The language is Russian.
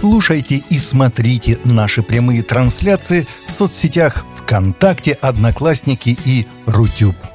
Слушайте и смотрите наши прямые трансляции в соцсетях ВКонтакте, Одноклассники и Рутюб.